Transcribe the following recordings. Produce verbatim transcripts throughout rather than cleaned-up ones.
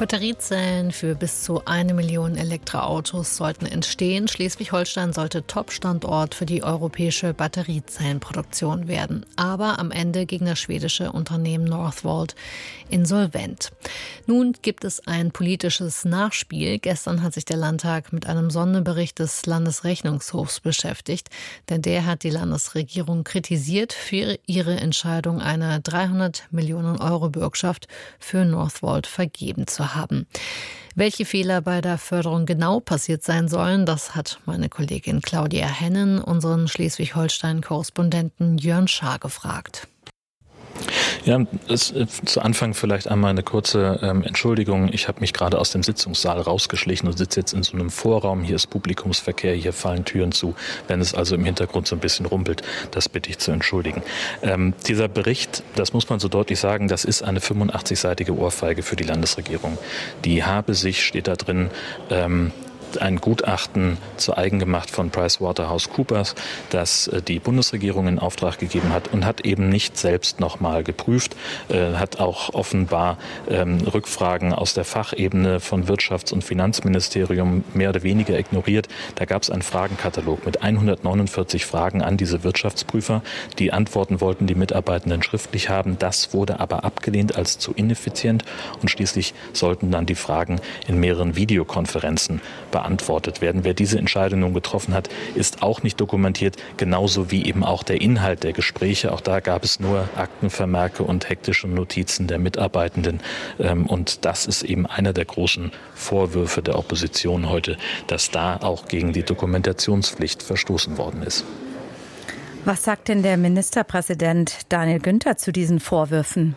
Batteriezellen für bis zu eine Million Elektroautos sollten entstehen. Schleswig-Holstein sollte Top-Standort für die europäische Batteriezellenproduktion werden. Aber am Ende ging das schwedische Unternehmen Northvolt insolvent. Nun gibt es ein politisches Nachspiel. Gestern hat sich der Landtag mit einem Sonderbericht des Landesrechnungshofs beschäftigt. Denn der hat die Landesregierung kritisiert für ihre Entscheidung, eine dreihundert Millionen Euro Bürgschaft für Northvolt vergeben zu haben. Welche Fehler bei der Förderung genau passiert sein sollen, das hat meine Kollegin Claudia Hennen unseren Schleswig-Holstein-Korrespondenten Jörn Schaar gefragt. Ja, es, äh, zu Anfang vielleicht einmal eine kurze ähm, Entschuldigung. Ich habe mich gerade aus dem Sitzungssaal rausgeschlichen und sitze jetzt in so einem Vorraum. Hier ist Publikumsverkehr, hier fallen Türen zu. Wenn es also im Hintergrund so ein bisschen rumpelt, das bitte ich zu entschuldigen. Ähm, dieser Bericht, das muss man so deutlich sagen, das ist eine fünfundachtzig-seitige Ohrfeige für die Landesregierung. Die habe sich, steht da drin, ähm, ein Gutachten zu eigen gemacht von PricewaterhouseCoopers, das die Bundesregierung in Auftrag gegeben hat und hat eben nicht selbst nochmal geprüft, äh, hat auch offenbar ähm, Rückfragen aus der Fachebene von Wirtschafts- und Finanzministerium mehr oder weniger ignoriert. Da gab es einen Fragenkatalog mit hundertneunundvierzig Fragen an diese Wirtschaftsprüfer. Die Antworten wollten die Mitarbeitenden schriftlich haben. Das wurde aber abgelehnt als zu ineffizient und schließlich sollten dann die Fragen in mehreren Videokonferenzen beantwortet beantwortet werden. Wer diese Entscheidung nun getroffen hat, ist auch nicht dokumentiert, genauso wie eben auch der Inhalt der Gespräche. Auch da gab es nur Aktenvermerke und hektische Notizen der Mitarbeitenden. Und das ist eben einer der großen Vorwürfe der Opposition heute, dass da auch gegen die Dokumentationspflicht verstoßen worden ist. Was sagt denn der Ministerpräsident Daniel Günther zu diesen Vorwürfen?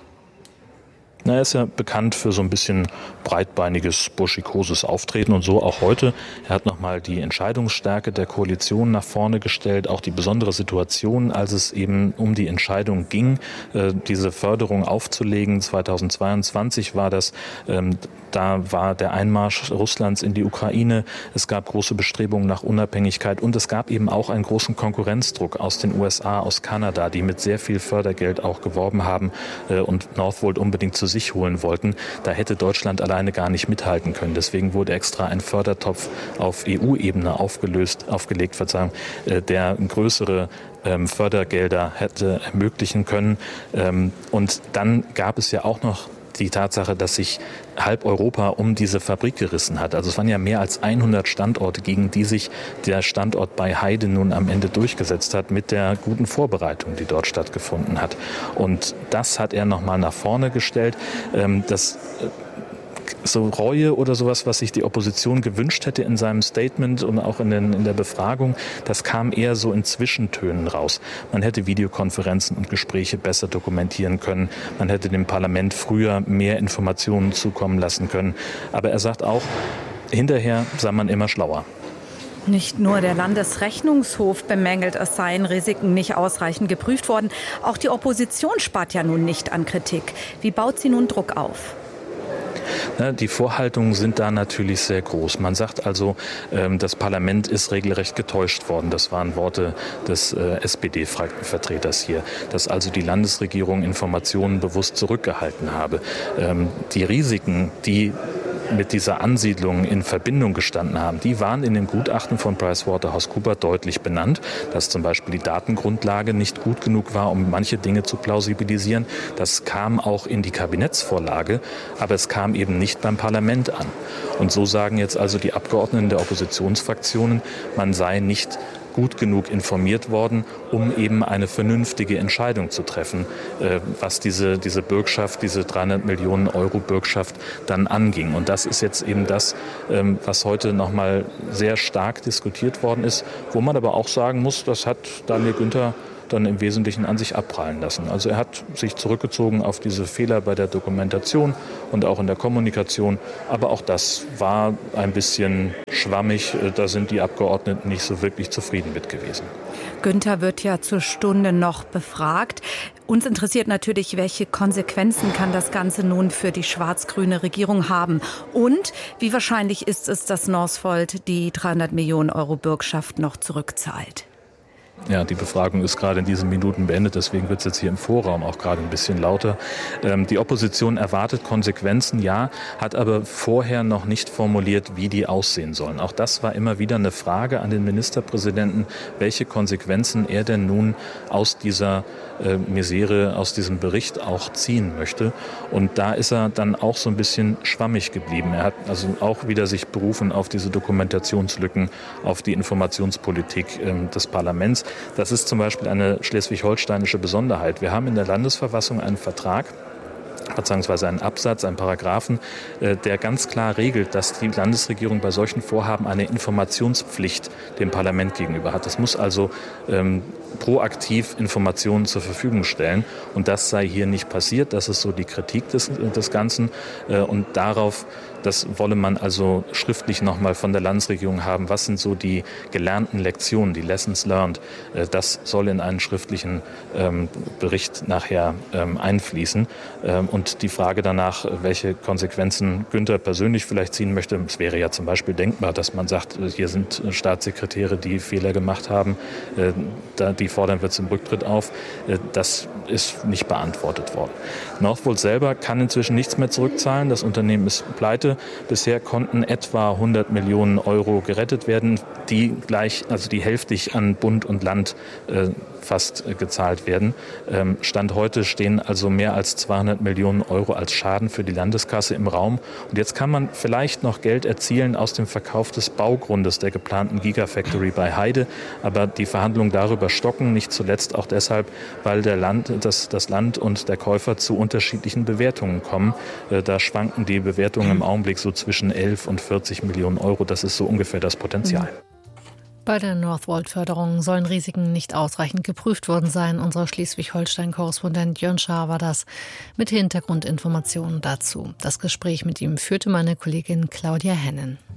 Na, er ist ja bekannt für so ein bisschen breitbeiniges, buschikoses Auftreten und so auch heute. Er hat nochmal die Entscheidungsstärke der Koalition nach vorne gestellt, auch die besondere Situation, als es eben um die Entscheidung ging, äh, diese Förderung aufzulegen. zweitausendzweiundzwanzig war das, ähm, da war der Einmarsch Russlands in die Ukraine. Es gab große Bestrebungen nach Unabhängigkeit und es gab eben auch einen großen Konkurrenzdruck aus den U S A, aus Kanada, die mit sehr viel Fördergeld auch geworben haben äh, und Northvolt unbedingt zu sich holen wollten. Da hätte Deutschland alleine gar nicht mithalten können. Deswegen wurde extra ein Fördertopf auf E U-Ebene aufgelöst, aufgelegt, Verzeihung, der größere ähm, Fördergelder hätte ermöglichen können. Ähm, und dann gab es ja auch noch die Tatsache, dass sich halb Europa um diese Fabrik gerissen hat. Also es waren ja mehr als hundert Standorte, gegen die sich der Standort bei Heide nun am Ende durchgesetzt hat mit der guten Vorbereitung, die dort stattgefunden hat. Und das hat er nochmal nach vorne gestellt. Das so Reue oder sowas, was sich die Opposition gewünscht hätte in seinem Statement und auch in, den, in der Befragung, das kam eher so in Zwischentönen raus. Man hätte Videokonferenzen und Gespräche besser dokumentieren können. Man hätte dem Parlament früher mehr Informationen zukommen lassen können. Aber er sagt auch, hinterher sei man immer schlauer. Nicht nur der Landesrechnungshof bemängelt, es seien Risiken nicht ausreichend geprüft worden. Auch die Opposition spart ja nun nicht an Kritik. Wie baut sie nun Druck auf? Die Vorhaltungen sind da natürlich sehr groß. Man sagt also, das Parlament ist regelrecht getäuscht worden. Das waren Worte des S P D-Vertreters hier, dass also die Landesregierung Informationen bewusst zurückgehalten habe. Die Risiken, die mit dieser Ansiedlung in Verbindung gestanden haben, die waren in dem Gutachten von PricewaterhouseCoopers deutlich benannt, dass zum Beispiel die Datengrundlage nicht gut genug war, um manche Dinge zu plausibilisieren. Das kam auch in die Kabinettsvorlage, aber es kam eben nicht beim Parlament an. Und so sagen jetzt also die Abgeordneten der Oppositionsfraktionen, man sei nicht gut genug informiert worden, um eben eine vernünftige Entscheidung zu treffen, was diese, diese Bürgschaft, diese dreihundert Millionen Euro Bürgschaft dann anging. Und das ist jetzt eben das, was heute nochmal sehr stark diskutiert worden ist, wo man aber auch sagen muss, das hat Daniel Günther dann im Wesentlichen an sich abprallen lassen. Also er hat sich zurückgezogen auf diese Fehler bei der Dokumentation und auch in der Kommunikation. Aber auch das war ein bisschen schwammig. Da sind die Abgeordneten nicht so wirklich zufrieden mit gewesen. Günther wird ja zur Stunde noch befragt. Uns interessiert natürlich, welche Konsequenzen kann das Ganze nun für die schwarz-grüne Regierung haben? Und wie wahrscheinlich ist es, dass Northvolt die dreihundert Millionen Euro Bürgschaft noch zurückzahlt? Ja, die Befragung ist gerade in diesen Minuten beendet, deswegen wird es jetzt hier im Vorraum auch gerade ein bisschen lauter. Ähm, die Opposition erwartet Konsequenzen, ja, hat aber vorher noch nicht formuliert, wie die aussehen sollen. Auch das war immer wieder eine Frage an den Ministerpräsidenten, welche Konsequenzen er denn nun aus dieser äh, Misere, aus diesem Bericht auch ziehen möchte. Und da ist er dann auch so ein bisschen schwammig geblieben. Er hat also auch wieder sich berufen auf diese Dokumentationslücken, auf die Informationspolitik äh, des Parlaments. Das ist zum Beispiel eine schleswig-holsteinische Besonderheit. Wir haben in der Landesverfassung einen Vertrag, beziehungsweise einen Absatz, einen Paragraphen, der ganz klar regelt, dass die Landesregierung bei solchen Vorhaben eine Informationspflicht dem Parlament gegenüber hat. Das muss also ähm, proaktiv Informationen zur Verfügung stellen. Und das sei hier nicht passiert. Das ist so die Kritik des, des Ganzen. Und darauf, das wolle man also schriftlich nochmal von der Landesregierung haben. Was sind so die gelernten Lektionen, die Lessons learned? Das soll in einen schriftlichen ähm, Bericht nachher ähm, einfließen. Ähm, und die Frage danach, welche Konsequenzen Günther persönlich vielleicht ziehen möchte, es wäre ja zum Beispiel denkbar, dass man sagt, hier sind Staatssekretäre, die Fehler gemacht haben, äh, da, die fordern wir zum Rücktritt auf. Äh, das ist nicht beantwortet worden. Northvolt selber kann inzwischen nichts mehr zurückzahlen. Das Unternehmen ist pleite. Bisher konnten etwa hundert Millionen Euro gerettet werden, die gleich, also die hälftig an Bund und Land äh, fast äh, gezahlt werden. Ähm, Stand heute stehen also mehr als zweihundert Millionen Euro als Schaden für die Landeskasse im Raum. Und jetzt kann man vielleicht noch Geld erzielen aus dem Verkauf des Baugrundes der geplanten Gigafactory bei Heide. Aber die Verhandlungen darüber stocken, nicht zuletzt auch deshalb, weil der Land, das, das Land und der Käufer zu unterschiedlichen Bewertungen kommen. Äh, da schwanken die Bewertungen im Augenblick so zwischen elf und vierzig Millionen Euro. Das ist so ungefähr das Potenzial. Bei der Northvolt-Förderung sollen Risiken nicht ausreichend geprüft worden sein. Unser Schleswig-Holstein-Korrespondent Jörn Schaar war das mit Hintergrundinformationen dazu. Das Gespräch mit ihm führte meine Kollegin Claudia Hennen.